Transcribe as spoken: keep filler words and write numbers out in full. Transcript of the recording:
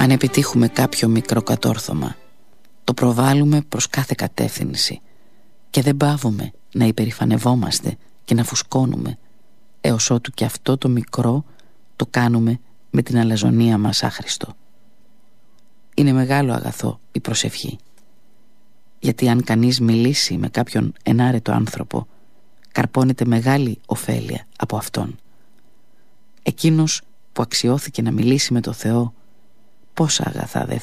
Αν επιτύχουμε κάποιο μικρό κατόρθωμα, το προβάλλουμε προς κάθε κατεύθυνση και δεν παύουμε να υπερηφανευόμαστε και να φουσκώνουμε έως ότου και αυτό το μικρό το κάνουμε με την αλαζονία μας άχρηστο. Είναι μεγάλο αγαθό η προσευχή, γιατί αν κανείς μιλήσει με κάποιον ενάρετο άνθρωπο, καρπώνεται μεγάλη ωφέλεια από αυτόν. Εκείνος που αξιώθηκε να μιλήσει με το Θεό, πόσα αγαθά δεν